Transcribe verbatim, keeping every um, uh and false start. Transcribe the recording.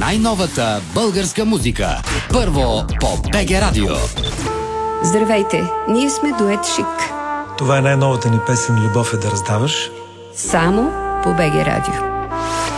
най-новата българска музика. Първо по БГ Радио. Здравейте, ние сме дует Шик. Това е най-новата ни песен "Любов е да раздаваш". Само по БГ Радио.